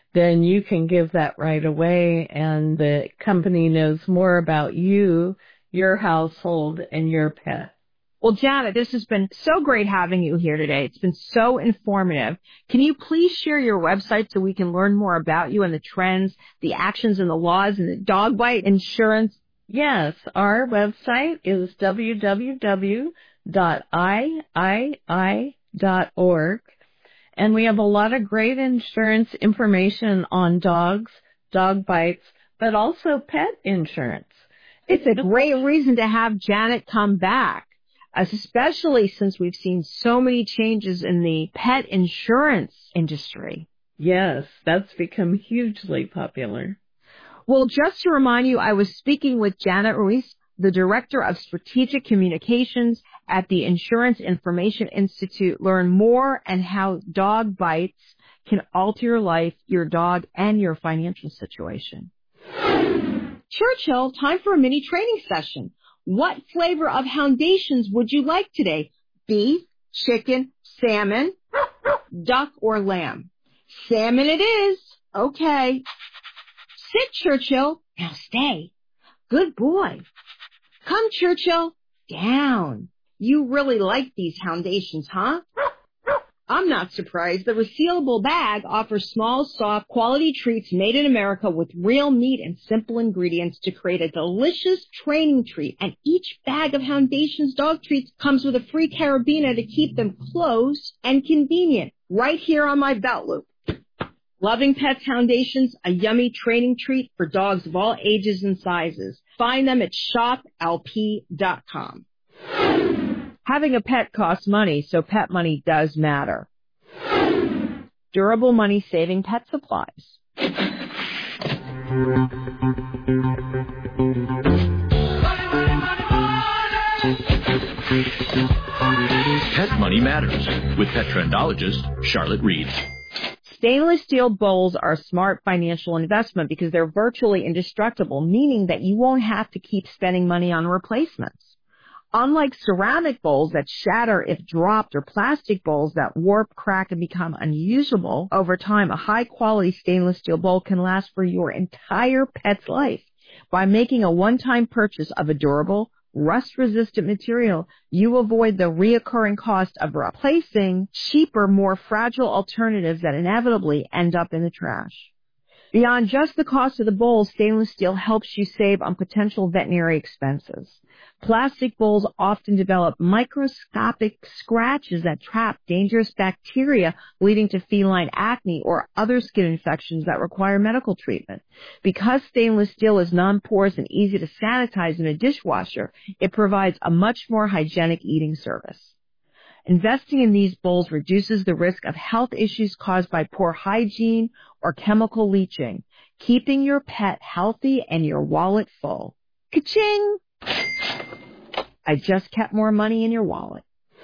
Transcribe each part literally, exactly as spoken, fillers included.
then you can give that right away, and the company knows more about you, your household, and your pet. Well, Janet, this has been so great having you here today. It's been so informative. Can you please share your website so we can learn more about you and the trends, the actions and the laws and the dog bite insurance? Yes, our website is w w w dot i i i dot org, and we have a lot of great insurance information on dogs, dog bites, but also pet insurance. It's a great reason to have Janet come back, especially since we've seen so many changes in the pet insurance industry. Yes, that's become hugely popular. Well, just to remind you, I was speaking with Janet Ruiz, the Director of Strategic Communications at the Insurance Information Institute. Learn more and how dog bites can alter your life, your dog, and your financial situation. Churchill, time for a mini training session. What flavor of Houndations would you like today? Beef, chicken, salmon, duck, or lamb? Salmon it is. Okay. Sit, Churchill. Now stay. Good boy. Come, Churchill. Down. You really like these Houndations, huh? I'm not surprised. The resealable bag offers small, soft, quality treats made in America with real meat and simple ingredients to create a delicious training treat. And each bag of Houndations dog treats comes with a free carabiner to keep them close and convenient right here on my belt loop. Loving Pets Houndations, a yummy training treat for dogs of all ages and sizes. Find them at shop l p dot com. Having a pet costs money, so pet money does matter. Durable money-saving pet supplies. Pet Money Matters with pet trendologist Charlotte Reed. Stainless steel bowls are a smart financial investment because they're virtually indestructible, meaning that you won't have to keep spending money on replacements. Unlike ceramic bowls that shatter if dropped or plastic bowls that warp, crack, and become unusable over time, a high-quality stainless steel bowl can last for your entire pet's life. By making a one-time purchase of a durable, rust-resistant material, you avoid the reoccurring cost of replacing cheaper, more fragile alternatives that inevitably end up in the trash. Beyond just the cost of the bowl, stainless steel helps you save on potential veterinary expenses. Plastic bowls often develop microscopic scratches that trap dangerous bacteria, leading to feline acne or other skin infections that require medical treatment. Because stainless steel is non-porous and easy to sanitize in a dishwasher, it provides a much more hygienic eating service. Investing in these bowls reduces the risk of health issues caused by poor hygiene or chemical leaching, keeping your pet healthy and your wallet full. Ka-ching! I just kept more money in your wallet.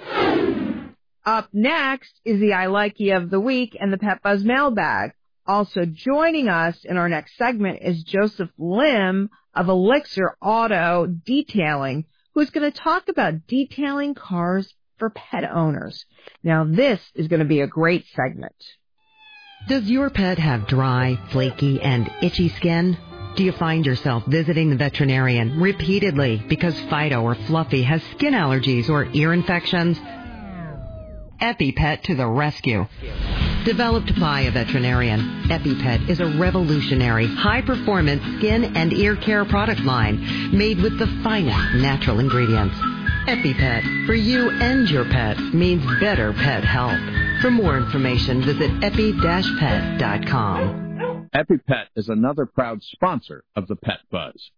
Up next is the I Like You of the Week and the Pet Buzz Mailbag. Also joining us in our next segment is Joseph Lim of Elixir Auto Detailing, who's going to talk about detailing cars for pet owners. Now, this is going to be a great segment. Does your pet have dry, flaky, and itchy skin? Do you find yourself visiting the veterinarian repeatedly because Fido or Fluffy has skin allergies or ear infections? EpiPet to the rescue. Developed by a veterinarian, EpiPet is a revolutionary, high-performance skin and ear care product line made with the finest natural ingredients. EpiPet, for you and your pet, means better pet health. For more information, visit epi dash pet dot com. EpiPet is another proud sponsor of the Pet Buzz.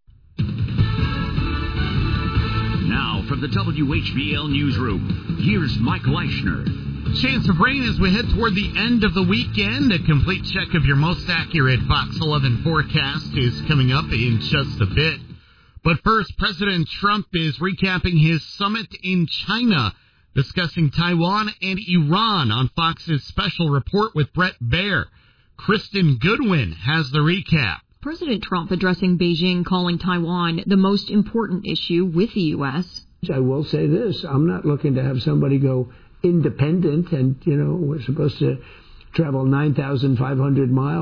Now from the W H B L Newsroom, here's Mike Leischner. Chance of rain as we head toward the end of the weekend. A complete check of your most accurate Fox eleven forecast is coming up in just a bit. But first, President Trump is recapping his summit in China, discussing Taiwan and Iran on Fox's special report with Brett Baer. Kristen Goodwin has the recap. President Trump addressing Beijing, calling Taiwan the most important issue with the U S. I will say this. I'm not looking to have somebody go independent and, you know, we're supposed to travel nine thousand five hundred miles.